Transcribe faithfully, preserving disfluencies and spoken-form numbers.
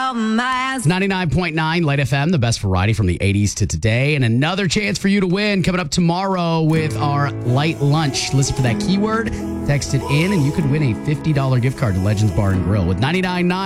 romance. ninety-nine point nine Light F M, the best variety from the eighties to today. And another chance for you to win coming up tomorrow with our light lunch. Listen for that keyword, text it in, and you could win a fifty dollars gift card to Legends Bar and Grill with ninety-nine point nine